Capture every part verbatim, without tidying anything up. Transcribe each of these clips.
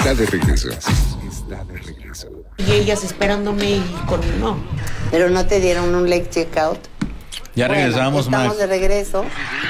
está de regreso. Está de regreso. Y ellas esperándome y con no. Pero no te dieron un late checkout. Ya Bueno, regresamos, estamos Max. de regreso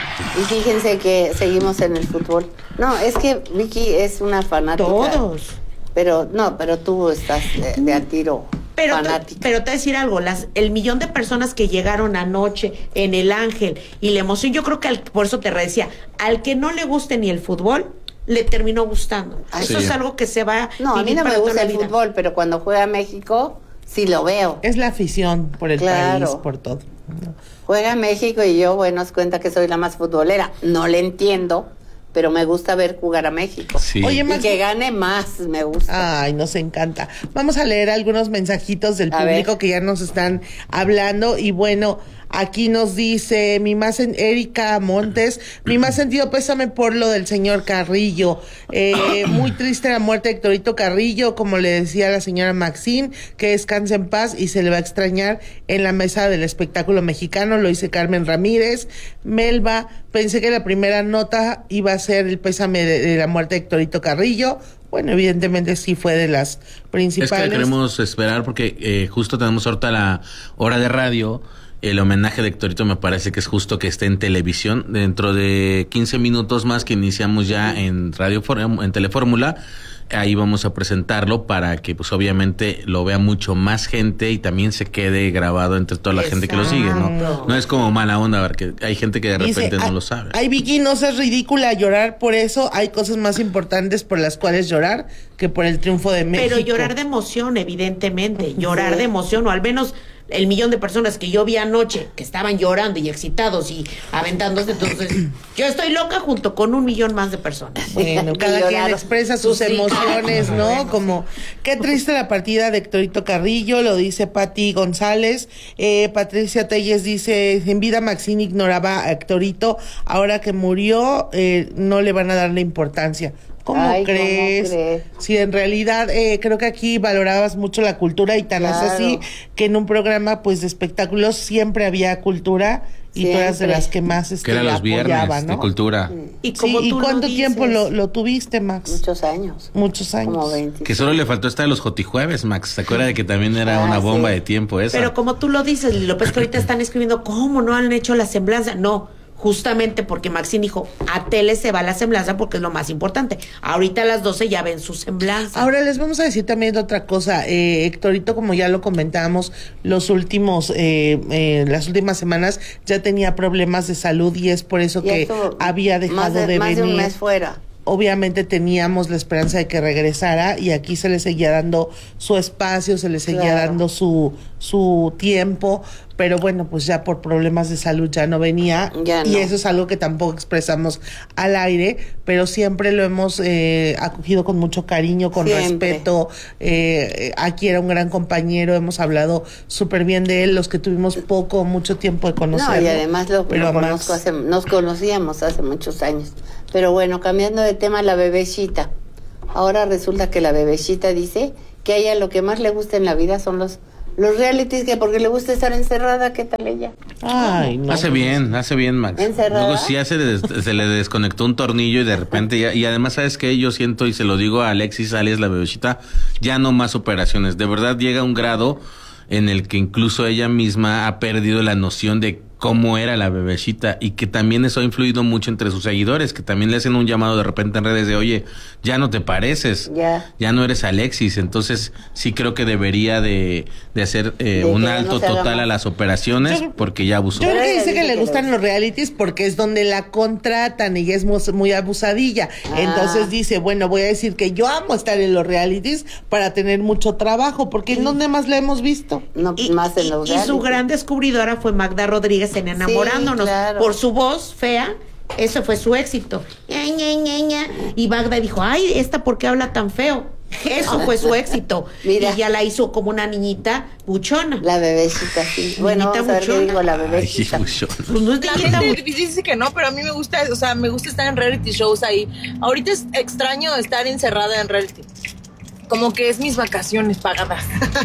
y fíjense que seguimos en el fútbol. No, es que Vicky es una fanática. Todos. Pero no, pero tú estás de, de a tiro Pero te, fanática. pero te voy a decir algo, las, el millón de personas que llegaron anoche en el Ángel y la emoción, yo creo que al, por eso te decía, al que no le guste ni el fútbol, le terminó gustando. Ah, eso sí. es algo que se va a No, a mí vivir no me para toda gusta la el vida. fútbol, pero cuando juega México, sí lo veo. Es la afición por el Claro. país, por todo. Juega México y yo, bueno, os cuenta que soy la más futbolera. No le entiendo, pero me gusta ver jugar a México. Sí. Oye, Y Max, que gane más, me gusta. ay, nos encanta. Vamos a leer algunos mensajitos del A público ver. que ya nos están hablando. Y bueno, aquí nos dice mi más en, Erika Montes, mi más sentido pésame por lo del señor Carrillo. Eh, muy triste la muerte de Héctorito Carrillo, como le decía la señora Maxine, que descanse en paz y se le va a extrañar en la mesa del espectáculo mexicano. Lo dice Carmen Ramírez. Melba, pensé que la primera nota iba a ser el pésame de, de la muerte de Héctorito Carrillo. Bueno, evidentemente sí fue de las principales. Es que queremos esperar porque eh, justo tenemos ahorita la hora de radio. El homenaje de Héctorito me parece que es justo que esté en televisión. Dentro de quince minutos más que iniciamos ya en Radio Fórmula, en Telefórmula, ahí vamos a presentarlo para que pues obviamente lo vea mucho más gente y también se quede grabado entre toda la gente que lo sigue, ¿no? No es como mala onda, porque hay gente que de Dice, repente no "Ay, lo sabe. Ay, Vicky, no seas ridícula llorar por eso. Hay cosas más importantes por las cuales llorar que por el triunfo de México. Pero llorar de emoción, evidentemente, llorar de emoción, o al menos el millón de personas que yo vi anoche que estaban llorando y excitados y aventándose, entonces yo estoy loca junto con un millón más de personas. Bueno, Que cada quien lloraron. expresa sus Sí. emociones, ¿no? Bueno, Como, qué triste la partida de Héctorito Carrillo, lo dice Pati González. Eh, Patricia Telles dice, en vida Maxine ignoraba a Héctorito, ahora que murió, eh, no le van a dar la importancia. ¿Cómo Ay, ¿cómo crees? crees? Sí, en realidad eh, creo que aquí valorabas mucho la cultura y tan es Claro. así que en un programa pues de espectáculos siempre había cultura y tú eras de Siempre. las que más este, Que era la los viernes apoyaba, de ¿no? cultura. Y Sí, como ¿y tú cuánto lo tiempo dices, lo, lo tuviste, Max? Muchos años. Muchos años. Como veinte. Que solo le faltó esta de los Jotijueves, Max. ¿Te acuerdas de que también era Ah, una bomba sí. de tiempo esa? Pero como tú lo dices, López, que ahorita están escribiendo, ¿cómo no han hecho la semblanza? No, justamente porque Maxine dijo, a tele se va la semblanza porque es lo más importante. Ahorita a las doce ya ven su semblanza. Ahora les vamos a decir también otra cosa. Eh, Héctorito, como ya lo comentábamos, los últimos, eh, eh, las últimas semanas ya tenía problemas de salud y es por eso Y que esto, había dejado más de, de más venir. de un mes fuera. Obviamente teníamos la esperanza de que regresara y aquí se le seguía dando su espacio, se le seguía Claro. dando su su tiempo, pero bueno, pues ya por problemas de salud ya no venía Ya y no. eso es algo que tampoco expresamos al aire, pero siempre lo hemos eh, acogido con mucho cariño, con Siempre. respeto. Eh, aquí era un gran compañero, hemos hablado súper bien de él, los que tuvimos poco o mucho tiempo de conocerlo. No, y además lo, pero lo más- conozco hace, nos conocíamos hace muchos años. Pero bueno, cambiando de tema, la bebecita. Ahora resulta que la bebecita dice que a ella lo que más le gusta en la vida son los los realities, que porque le gusta estar encerrada. ¿Qué tal ella? Ay, no. Hace bien, hace bien, Max. ¿Encerrada? Luego sí hace des- se le desconectó un tornillo y de repente ya, y además sabes que yo siento y se lo digo a Alexis, alias la bebecita, ya no más operaciones. De verdad llega un grado en el que incluso ella misma ha perdido la noción de cómo era la bebecita y que también eso ha influido mucho entre sus seguidores, que también le hacen un llamado de repente en redes de, oye, ya no te pareces, Ya. ya no eres Alexis. Entonces sí creo que debería de, de hacer eh, De un que ya alto no se haga total a más. las operaciones Yo- porque ya abusó. Yo creo que Ella dice que dice le que gustan le los realities porque es donde la contratan y es mu- muy abusadilla. Ah. Entonces dice, bueno, voy a decir que yo amo estar en los realities para tener mucho trabajo, porque ¿en dónde más la hemos visto? No, Y, más en y- los y su realities. gran descubridora fue Magda Rodríguez en Enamorándonos. claro. Por su voz fea, eso fue su éxito. Ña, Ña, Ña, Ña. Y Magda dijo, ay, ¿esta por qué habla tan feo? Eso fue su éxito. Mira. Y ya la hizo como una niñita buchona. La bebecita, sí. Bueno, Niñita vamos a ver qué buchona. digo la Ay, bebecita. buchón. Pues no es La niñita gente buchona. dice que no, pero a mí me gusta, o sea, me gusta estar en reality shows ahí. Ahorita es extraño estar encerrada en reality. Como que es mis vacaciones pagadas.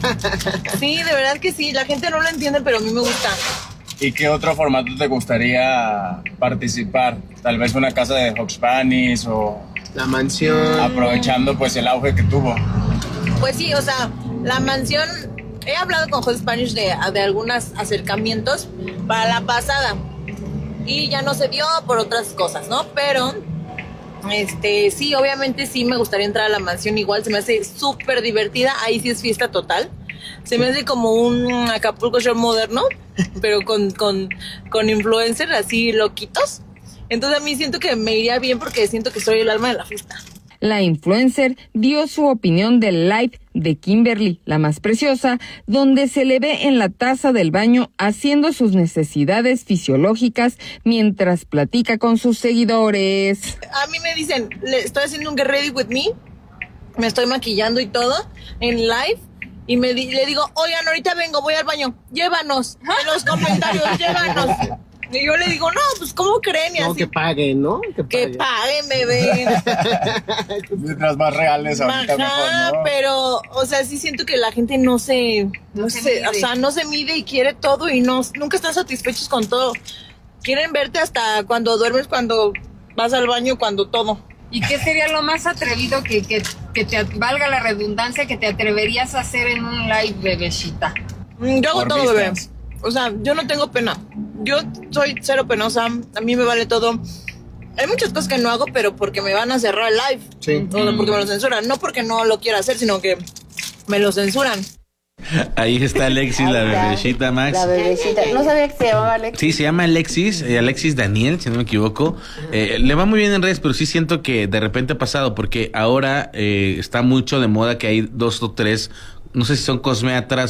Sí, de verdad que sí. La gente no lo entiende, pero a mí me gusta. ¿Y qué otro formato te gustaría participar? Tal vez una casa de Hawk Spanish o La mansión. Aprovechando pues el auge que tuvo. Pues sí, o sea, la mansión, he hablado con Hot Spanish de, de algunos acercamientos para la pasada y ya no se dio por otras cosas, ¿no? Pero, este, sí, obviamente sí me gustaría entrar a la mansión, igual se me hace súper divertida, ahí sí es fiesta total. Se me hace como un Acapulco Shore moderno, pero con, con, con influencers así loquitos. Entonces a mí siento que me iría bien porque siento que soy el alma de la fiesta. La influencer dio su opinión del live de Kimberly, la más preciosa, donde se le ve en la taza del baño haciendo sus necesidades fisiológicas mientras platica con sus seguidores. A mí me dicen, le estoy haciendo un Get Ready With Me, me estoy maquillando y todo en live. Y me di, le digo, oigan, ahorita vengo, voy al baño, llévanos en los comentarios, llévanos. Y yo le digo, no, pues, ¿cómo creen? Y No, así, que paguen, ¿no? Que que paguen. paguen, bebé. Mientras más reales ahorita Ajá, mejor, ¿no? pero, o sea, sí siento que la gente no se, no, No se, se mide. o sea, no se mide y quiere todo y no, nunca están satisfechos con todo. Quieren verte hasta cuando duermes, cuando vas al baño, cuando todo. ¿Y qué sería lo más atrevido que, que, que te valga la redundancia que te atreverías a hacer en un live, bebecita? Mm, Yo hago Por todo, bebé. vistas. O sea, yo no tengo pena. Yo soy cero penosa. A mí me vale todo. Hay muchas cosas que no hago, pero porque me van a cerrar el live. Sí. O sea, porque me lo censuran. No porque no lo quiera hacer, sino que me lo censuran. Ahí está Alexis, la Ahí está, bebecita, Max. La bebecita. No sabía que se llamaba Alexis. Sí, se llama Alexis, eh, Alexis Daniel, si no me equivoco. Eh, le va muy bien en redes, pero sí siento que de repente ha pasado, porque ahora eh, está mucho de moda que hay dos o tres, no sé si son cosméatras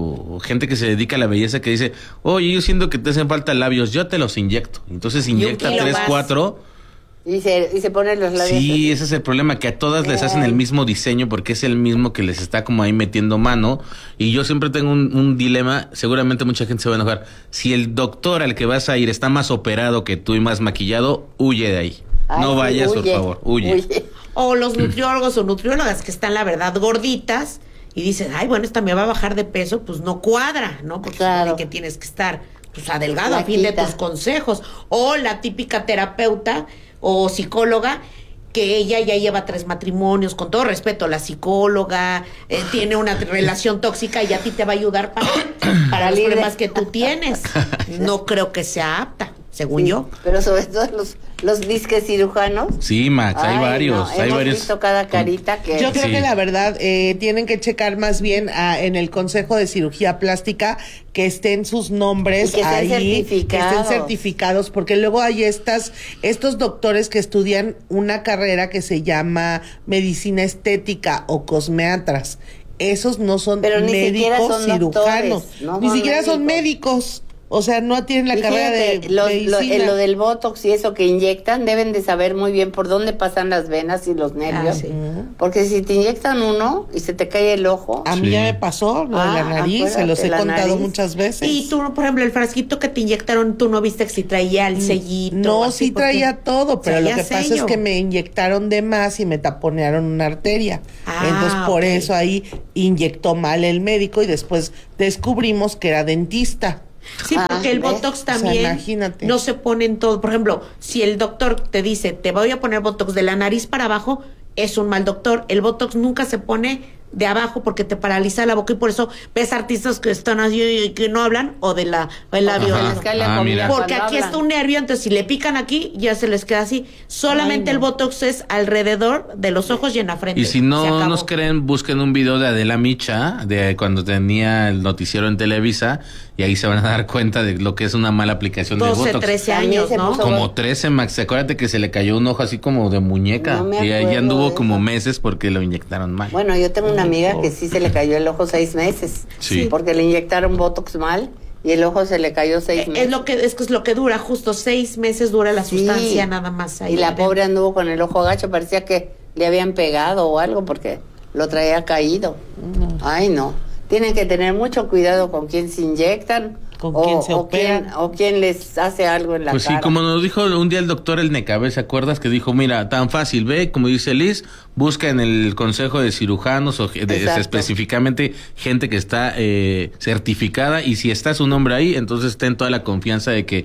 o gente que se dedica a la belleza, que dice, oye, yo siento que te hacen falta labios, yo te los inyecto. Entonces inyecta kilo tres, más. cuatro. Y se, y se ponen los labios. Sí, así. ese es el problema, que a todas les hacen el mismo diseño porque es el mismo que les está como ahí metiendo mano. Y yo siempre tengo un, un dilema, seguramente mucha gente se va a enojar. Si el doctor al que vas a ir está más operado que tú y más maquillado, huye de ahí. Ay, No sí, vayas, por huye, favor, huye. huye. O los nutriólogos o nutriólogas que están, la verdad, gorditas y dicen, ay, bueno, esta me va a bajar de peso, pues no cuadra, ¿no? Porque Claro. supone que tienes que estar, pues, adelgado a fin de Flaquita. tus consejos. O la típica terapeuta o psicóloga que ella ya lleva tres matrimonios, con todo respeto, la psicóloga eh, tiene una relación tóxica y a ti te va a ayudar para, para los Salir de- problemas que tú tienes. No creo que sea apta, según Sí, yo. Pero sobre todo los, los disques cirujanos. Sí, Max, hay Ay, varios, no, hay hemos varios. visto cada carita que... Yo creo Sí. que la verdad eh, tienen que checar más bien ah, en el Consejo de Cirugía Plástica que estén sus nombres Y que estén ahí, que estén certificados. certificados, porque luego hay estas estos doctores que estudian una carrera que se llama medicina estética o cosmeatras. Esos no son Pero ni siquiera médicos son cirujanos, doctores, no ni son siquiera son médicos. médicos. O sea, no tienen la Y carrera fíjate, de lo, lo- medicina. en lo del botox y eso que inyectan, deben de saber muy bien por dónde pasan las venas y los nervios. Ah, sí. Porque si te inyectan uno y se te cae el ojo, A mí Sí. ya me pasó lo de Ah, la nariz, se los he acuérdate, la contado nariz. muchas veces. Y tú, por ejemplo, el frasquito que te inyectaron, tú no viste que si traía el sellito. Mm, No, así, sí porque traía todo, pero lo traía que pasa sello. es que me inyectaron de más y me taponearon una arteria. Ah, Entonces, por ok. eso ahí inyectó mal el médico y después descubrimos que era dentista. Sí, Ah, porque el ¿ves? botox O sea, también imagínate. no se pone en todo. Por ejemplo, si el doctor te dice, te voy a poner botox de la nariz para abajo, es un mal doctor. El botox nunca se pone de abajo porque te paraliza la boca y por eso ves artistas que están así y que no hablan o de la o el labio. Ajá. les cae la Ah, comida mira. Porque cuando aquí hablan. está un nervio, entonces si le pican aquí, ya se les queda así. Solamente Ay, el no. botox es alrededor de los ojos y en la frente. Y si Se no acabó. nos creen, busquen un video de Adela Micha, de cuando tenía el noticiero en Televisa, y ahí se van a dar cuenta de lo que es una mala aplicación de doce, Botox. trece También años, se ¿no? puso- Como trece, Max. Acuérdate que se le cayó un ojo así como de muñeca. No me y ahí acuerdo anduvo de como eso. meses porque lo inyectaron mal. bueno, yo tengo una amiga que sí se le cayó el ojo seis meses. Sí. Porque le inyectaron botox mal y el ojo se le cayó seis Eh, meses. Es lo que es que es lo que dura, justo seis meses dura la Sí. sustancia nada más ahí. Y la adentro. pobre anduvo con el ojo gacho, parecía que le habían pegado o algo porque lo traía caído. Ay, no. Tienen que tener mucho cuidado con quién se inyectan Con o, quién se o quién, operan. o quién les hace algo en la Pues cara. sí, como nos dijo un día el doctor El Necabé, ¿se acuerdas? Que dijo, mira, tan fácil, ve, como dice Liz, busca en el consejo de cirujanos o de- de- Exacto. específicamente gente que está eh, certificada y si está su nombre ahí, entonces ten toda la confianza de que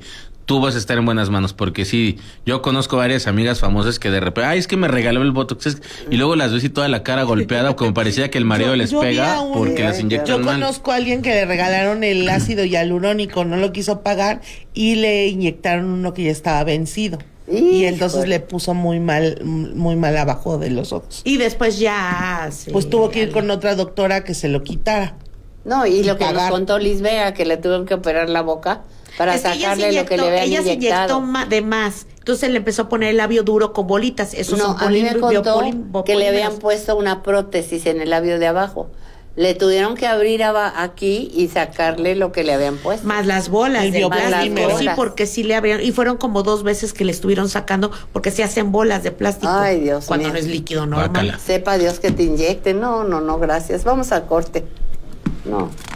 tú vas a estar en buenas manos, porque sí, yo conozco varias amigas famosas que de repente, ay, es que me regaló el Botox, y luego las ves y toda la cara golpeada, como parecía que el marido Yo- les yo vi pega a un- porque las inyectan Yo mal. conozco a alguien que le regalaron el ácido hialurónico, no lo quiso pagar y le inyectaron uno que ya estaba vencido. Y entonces Híjole. le puso muy mal, muy mal abajo de los ojos. Y después ya... sí, Pues tuvo que ir algo. con otra doctora que se lo quitara. No, y lo que nos pagar. contó Liz Vega, que le tuvieron que operar la boca para Es que ella se sacarle lo que le inyectó- habían ella se inyectó inyectado. ma- de más. Entonces le empezó a poner el labio duro con bolitas. Esos No, son a mí me polímeros- contó biopoli- que le biopolímeros. habían puesto una prótesis en el labio de abajo. Le tuvieron que abrir aba- aquí y sacarle lo que le habían puesto. Más las bolas El de biopolímero. plástico, sí, Bolas. porque sí le abrieron, y fueron como dos veces que le estuvieron sacando, porque se hacen bolas de plástico. Ay, Dios cuando mío. no es líquido normal. Guácala. Sepa Dios que te inyecte. No, no, no, gracias. Vamos al corte. No.